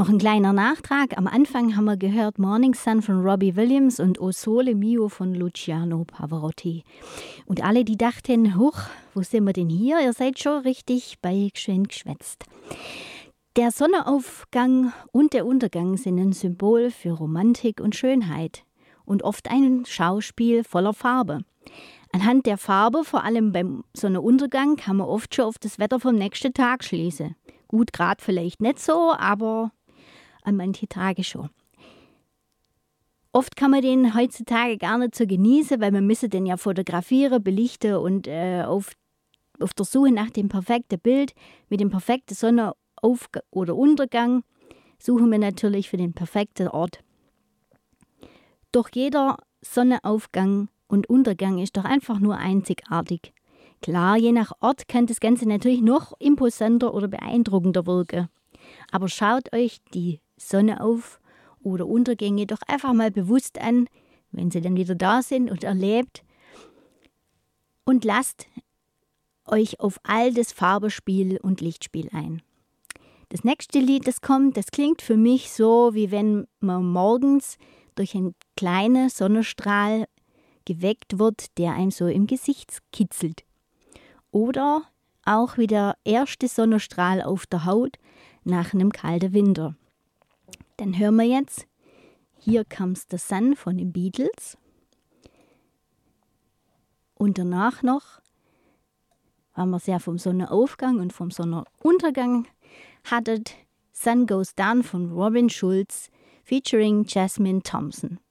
Noch ein kleiner Nachtrag. Am Anfang haben wir gehört Morning Sun von Robbie Williams und O Sole Mio von Luciano Pavarotti. Und alle, die dachten, huch, wo sind wir denn hier? Ihr seid schon richtig bei Schön geschwätzt. Der Sonnenaufgang und der Untergang sind ein Symbol für Romantik und Schönheit und oft ein Schauspiel voller Farbe. Anhand der Farbe, vor allem beim Sonnenuntergang, kann man oft schon auf das Wetter vom nächsten Tag schließen. Gut, gerade vielleicht nicht so, aber an manche Tage schon. Oft kann man den heutzutage gar nicht so genießen, weil man müsse den ja fotografieren, belichten und auf der Suche nach dem perfekten Bild mit dem perfekten Sonnenauf- oder Untergang suchen wir natürlich für den perfekten Ort. Doch jeder Sonnenaufgang und Untergang ist doch einfach nur einzigartig. Klar, je nach Ort kann das Ganze natürlich noch imposanter oder beeindruckender wirken. Aber schaut euch die Sonnenauf- oder Untergänge doch einfach mal bewusst an, wenn sie dann wieder da sind und erlebt. Und lasst euch auf all das Farbenspiel und Lichtspiel ein. Das nächste Lied, das kommt, das klingt für mich so, wie wenn man morgens durch einen kleinen Sonnenstrahl geweckt wird, der einem so im Gesicht kitzelt. Oder auch wie der erste Sonnenstrahl auf der Haut nach einem kalten Winter. Dann hören wir jetzt Here Comes the Sun von den Beatles. Und danach noch, weil wir es ja vom Sonnenaufgang und vom Sonnenuntergang hattet, Sun Goes Down von Robin Schulz featuring Jasmine Thompson.